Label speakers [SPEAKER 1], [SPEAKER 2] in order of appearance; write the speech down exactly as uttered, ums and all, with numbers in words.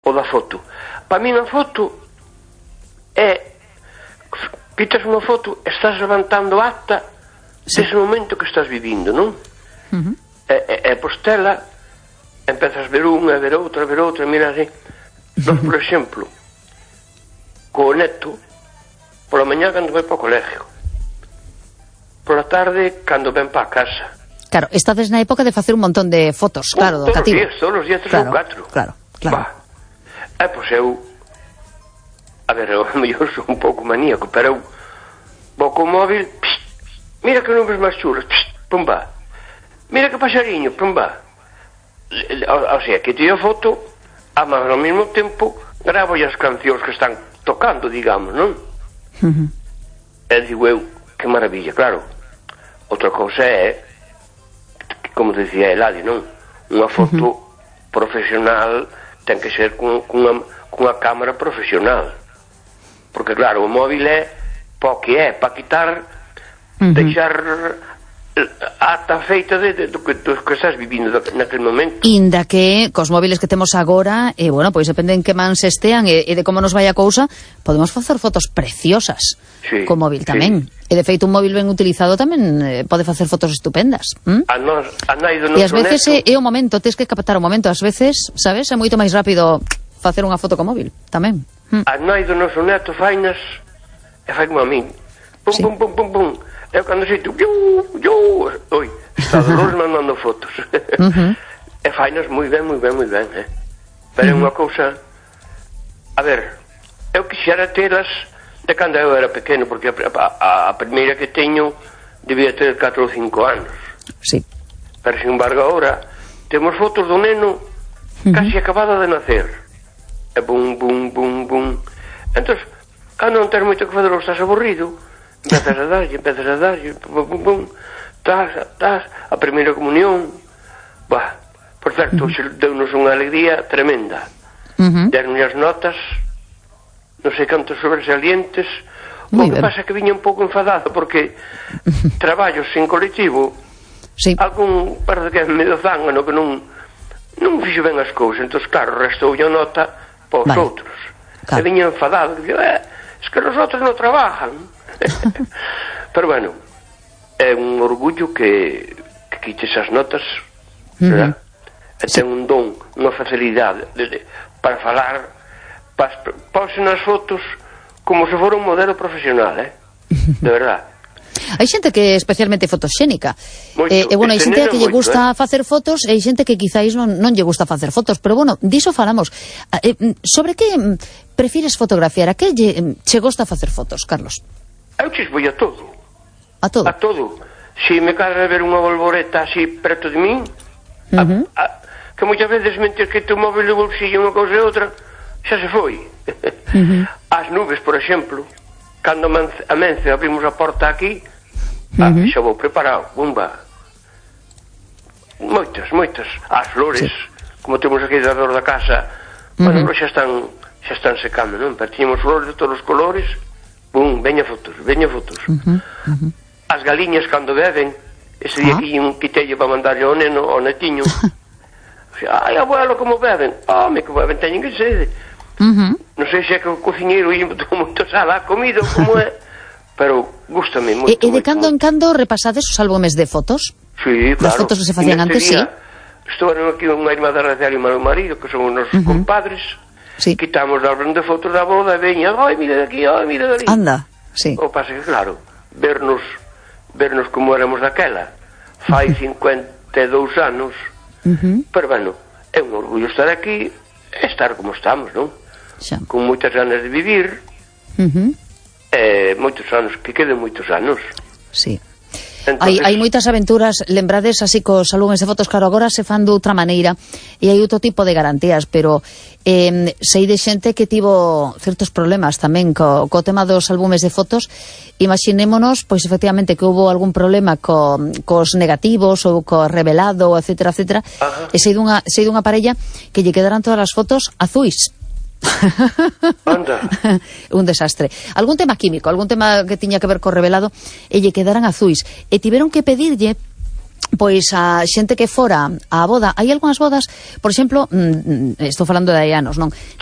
[SPEAKER 1] o da foto. Para mí a foto é, quitas unha foto, estás levantando acta sí. dese momento que estás vivindo, non? Uh-huh. E, e, e postela, empezas a ver unha, a ver outra, a ver outra, mira así. Nós, por exemplo, co neto, pola mañá cando vai para o colegio, pola tarde cando ven para a casa.
[SPEAKER 2] Claro, estades na época de facer un montón de fotos, claro, do cativo.
[SPEAKER 1] Todos os días, todos os días, tres ou catro.
[SPEAKER 2] Claro, claro.
[SPEAKER 1] Bah. E, pois eu, a ver, eu, eu sou un pouco maníaco, pero eu vou co móvil, psh, mira que nubes máis chulas, psh, pumba. Mira que paxariño, pumba. O, o sea, que tiro foto, a máis ao mesmo tempo gravo as cancións que están tocando, digamos, non? Uh-huh. E digo eu, que maravilla, claro. Outra cousa é, como dicía Eladio, non? Unha foto uh-huh. profesional ten que ser con, cunha, cunha cámara profesional. Porque, claro, o móvil é pa que é, para quitar, uh-huh. deixar a ata feita de, de, de, de, de que estás vivindo naquele momento.
[SPEAKER 2] Inda que cos móviles que temos agora, e, eh, bueno, pois depende en que mans estean e, e de como nos vai a cousa, podemos facer fotos preciosas sí, co móvil tamén. Sí. E de feito un móvil ben utilizado tamén eh, pode facer fotos estupendas. ¿Mm?
[SPEAKER 1] A nos, a nai do noso
[SPEAKER 2] e ás veces
[SPEAKER 1] neto,
[SPEAKER 2] é, é o momento, tens que captar o momento, ás veces, sabes, é moito máis rápido facer unha foto co móvil, tamén. ¿Mm?
[SPEAKER 1] A nai do noso neto fainas e fai como a min. Pum, sí. pum, pum, pum, pum. Eu cando xeito, yo, yo, oi, está Dolores mandando fotos. Uh-huh. E fainas moi ben, moi ben, moi ben, eh. Pero é uh-huh. unha cousa, a ver, eu quixera telas de cando eu era pequeno, porque a, a, a primeira que teño debía ter catro ou cinco anos.
[SPEAKER 2] Sí.
[SPEAKER 1] Pero, sin embargo, agora temos fotos do neno uh-huh. casi acabado de nacer. E bum, bum, bum, bum. Entón, cando non tens moito que fazer ou estás aburrido, empezas a darlle, empezas a darlle, pum, pum, pum, tas, tas, a primeira comunión, bah, por certo, uh-huh. deu-nos unha alegría tremenda. Uh-huh. Deron as notas, non sei cantos sobresalientes, o que pasa é que viña un pouco enfadado, porque traballos sin colectivo, sí. algún parece que é medio zángano que non, non fixo ben as cousas, entón, claro, restou a nota para os vale. outros. Claro. E viña enfadado, que dicía, eh, es que os outros non trabajan. Pero bueno, é un orgullo que, que quites as notas, uh-huh. e ten un don, unha facilidade de, de, para falar, para pose nas fotos como se fora un modelo profesional, eh? De verdad.
[SPEAKER 2] Hai xente que é especialmente fotoxénica. E, eh, bueno, hai xente que lle gusta eh? facer fotos e hai xente que quizáis non, non lle gusta facer fotos, pero bueno, diso falamos. Eh, sobre que prefires fotografiar? A que lle, che gusta facer fotos, Carlos?
[SPEAKER 1] Eu chisboi a todo.
[SPEAKER 2] A todo?
[SPEAKER 1] A todo. Se me cadra ver unha bolboreta así preto de min, uh-huh. a, a, que moitas veces mentres que te móvil de bolsillo unha cousa e outra, xa se foi. Uh-huh. As nubes, por exemplo, cando amence abrimos a porta aquí, uh-huh. ah, xa vou preparado, bomba. Moitas, moitas. As flores, sí. como temos aquí alrededor da casa, uh-huh. bueno, xa están, xa están secando, non? Pero tiñamos flores de todos os colores. Bum, veña fotos, veña fotos. Uh-huh, uh-huh. As galiñas cando beben, ese día ah. que un quitello para mandarlle ao neno, ao netiño. Ai, abuelo, como beben? Home, que beben, teñen que sede. Uh-huh. Non sei se é que o cociñeiro ia moito sal a comida, como é, pero gústame moito.
[SPEAKER 2] E, e de
[SPEAKER 1] moito,
[SPEAKER 2] cando
[SPEAKER 1] moito.
[SPEAKER 2] en cando repasades os álbumes de fotos?
[SPEAKER 1] Sí, claro.
[SPEAKER 2] As fotos que se facían antes, sí.
[SPEAKER 1] Estou aquí unha irmá da Racial e o meu marido, que son os nosos uh-huh. compadres. Sí. Quitamos a orden de fotos da boda e veña, ai, mira de aquí, ai, mira de ali.
[SPEAKER 2] Anda, sí.
[SPEAKER 1] O pasa que, claro, vernos vernos como éramos daquela, fai cincuenta e dous anos, uh-huh. pero, bueno, é un orgullo estar aquí e estar como estamos, non? Xa. Con moitas ganas de vivir, uh-huh. e moitos anos, que queden moitos anos.
[SPEAKER 2] Sí. Entonces, hai, hai moitas aventuras, lembrades así cos álbumes de fotos, claro, agora se fan de outra maneira e hai outro tipo de garantías, pero eh, sei de xente que tivo certos problemas tamén co, co tema dos álbumes de fotos. Imaxinémonos, pois efectivamente que houve algún problema co, cos negativos ou co revelado, etcétera, etcétera, uh-huh. e sei dunha, sei dunha parella que lle quedaran todas as fotos azuis.
[SPEAKER 1] Anda.
[SPEAKER 2] Un desastre. Algún tema químico, algún tema que tiña que ver co revelado, e lle quedaran azuis, e tiveron que pedirlle pois a xente que fora a boda, hai algunhas bodas, por exemplo, mmm, estou falando de hai anos, non?